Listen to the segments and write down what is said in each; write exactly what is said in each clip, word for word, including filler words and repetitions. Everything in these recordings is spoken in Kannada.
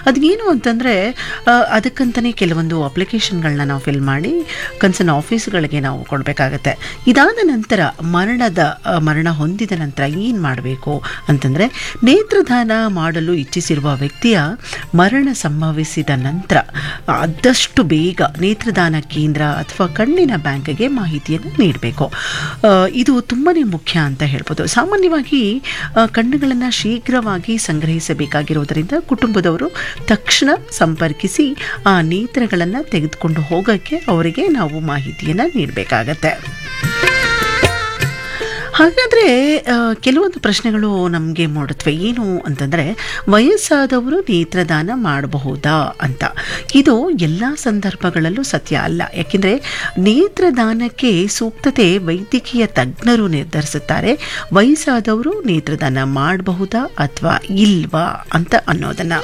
ಅದೇನು ಅಂತಂದರೆ ಅದಕ್ಕಂತಲೇ ಕೆಲವೊಂದು ಅಪ್ಲಿಕೇಶನ್ಗಳನ್ನ ನಾವು ಫಿಲ್ ಮಾಡಿ ಕನ್ಸರ್ನ್ ಆಫೀಸ್ಗಳಿಗೆ ನಾವು ಕೊಡಬೇಕಾಗತ್ತೆ. ಇದಾದ ನಂತರ ಮರಣದ ಮರಣ ಹೊಂದಿದ ನಂತರ ಏನು ಮಾಡಬೇಕು ಅಂತಂದರೆ, ನೇತ್ರದಾನ ಮಾಡಲು ಇಚ್ಛಿಸಿರುವ ವ್ಯಕ್ತಿಯ ಮರಣ ಸಂಭವಿಸಿದ ನಂತರ ಆದಷ್ಟು ಬೇಗ ನೇತ್ರದಾನ ಕೇಂದ್ರ ಅಥವಾ ಕಣ್ಣಿನ ಬ್ಯಾಂಕ್ಗೆ ಮಾಹಿತಿಯನ್ನು ನೀಡಬೇಕು. ಇದು ತುಂಬಾ ಮುಖ್ಯ ಅಂತ ಹೇಳ್ಬೋದು. ಸಾಮಾನ್ಯವಾಗಿ ಕಣ್ಣುಗಳನ್ನು ಶೀಘ್ರವಾಗಿ ಸಂಗ್ರಹಿಸಬೇಕಾಗಿರೋದರಿಂದ ಕುಟುಂಬದವರು ತಕ್ಷಣ ಸಂಪರ್ಕಿಸಿ ಆ ನೇತ್ರಗಳನ್ನು ತೆಗೆದುಕೊಂಡು ಹೋಗೋಕ್ಕೆ ಅವರಿಗೆ ನಾವು ಮಾಹಿತಿಯನ್ನು ನೀಡಬೇಕಾಗತ್ತೆ. ಹಾಗಾದರೆ ಕೆಲವೊಂದು ಪ್ರಶ್ನೆಗಳು ನಮಗೆ ಮೂಡುತ್ತವೆ. ಏನು ಅಂತಂದರೆ, ವಯಸ್ಸಾದವರು ನೇತ್ರದಾನ ಮಾಡಬಹುದಾ ಅಂತ. ಇದು ಎಲ್ಲ ಸಂದರ್ಭಗಳಲ್ಲೂ ಸತ್ಯ ಅಲ್ಲ. ಯಾಕೆಂದರೆ ನೇತ್ರದಾನಕ್ಕೆ ಸೂಕ್ತತೆ ವೈದ್ಯಕೀಯ ತಜ್ಞರು ನಿರ್ಧರಿಸುತ್ತಾರೆ. ವಯಸ್ಸಾದವರು ನೇತ್ರದಾನ ಮಾಡಬಹುದಾ ಅಥವಾ ಇಲ್ವಾ ಅಂತ ಅನ್ನೋದನ್ನು.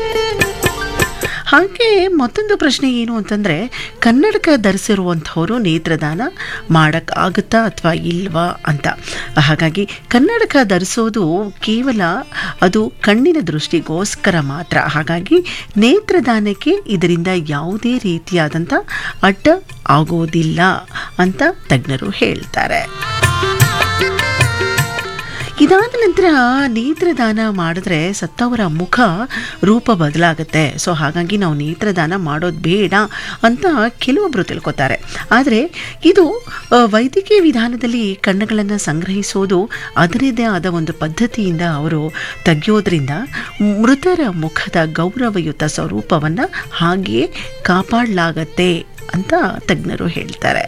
ಹಾಗೆ ಮತ್ತೊಂದು ಪ್ರಶ್ನೆ ಏನು ಅಂತಂದರೆ, ಕನ್ನಡಕ ಧರಿಸಿರುವಂಥವರು ನೇತ್ರದಾನ ಮಾಡೋಕ್ಕಾಗುತ್ತಾ ಅಥವಾ ಇಲ್ವಾ ಅಂತ. ಹಾಗಾಗಿ ಕನ್ನಡಕ ಧರಿಸೋದು ಕೇವಲ ಅದು ಕಣ್ಣಿನ ದೃಷ್ಟಿಗೋಸ್ಕರ ಮಾತ್ರ. ಹಾಗಾಗಿ ನೇತ್ರದಾನಕ್ಕೆ ಇದರಿಂದ ಯಾವುದೇ ರೀತಿಯಾದಂಥ ಅಡ್ಡ ಆಗೋದಿಲ್ಲ ಅಂತ ತಜ್ಞರು ಹೇಳ್ತಾರೆ. ಇದಾದ ನಂತರ ನೇತ್ರದಾನ ಮಾಡಿದ್ರೆ ಸತ್ತವರ ಮುಖ ರೂಪ ಬದಲಾಗುತ್ತೆ. ಸೊ ಹಾಗಾಗಿ ನಾವು ನೇತ್ರದಾನ ಮಾಡೋದು ಬೇಡ ಅಂತ ಕೆಲವೊಬ್ಬರು ತಿಳ್ಕೊತಾರೆ. ಆದರೆ ಇದು ವೈದ್ಯಕೀಯ ವಿಧಾನದಲ್ಲಿ ಕಣ್ಣುಗಳನ್ನು ಸಂಗ್ರಹಿಸೋದು ಅದರದೇ ಆದ ಒಂದು ಪದ್ಧತಿಯಿಂದ ಅವರು ತೆಗೆಯೋದ್ರಿಂದ ಮೃತರ ಮುಖದ ಗೌರವಯುತ ಸ್ವರೂಪವನ್ನು ಹಾಗೆಯೇ ಕಾಪಾಡಲಾಗತ್ತೆ ಅಂತ ತಜ್ಞರು ಹೇಳ್ತಾರೆ.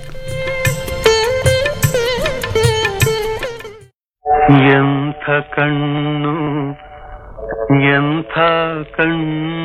ಎಂಥ ಕಣ್ಣು ಎಂಥ ಕಣ್ಣು